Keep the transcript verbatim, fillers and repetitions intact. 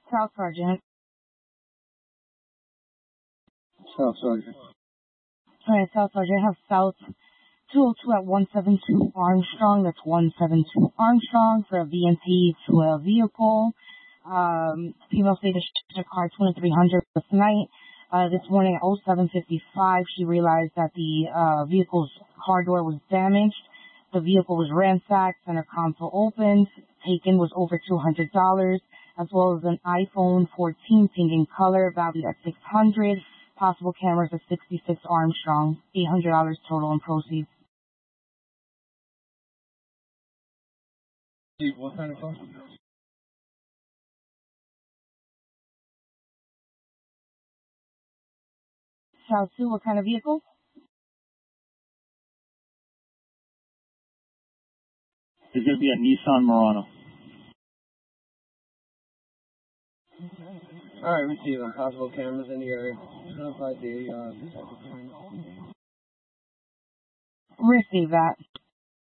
South Sergeant. South Sergeant. Alright, South Sergeant. I have South two oh two at one seven two Armstrong. That's one seven two Armstrong for a V N T to a vehicle. Um, female stated she car twenty-three hundred this night. Uh, this morning at oh seven fifty-five, she realized that the uh, vehicle's car door was damaged. The vehicle was ransacked, center console opened. Taken was over two hundred dollars, as well as an iPhone fourteen pink in color, valued at six hundred dollars. Possible cameras at sixty-six Armstrong. eight hundred dollars total in proceeds. What kind of car? South two, what kind of vehicle? It's going to be a Nissan Murano. All right, receive on possible cameras in the area. Notify the uh, Receive that.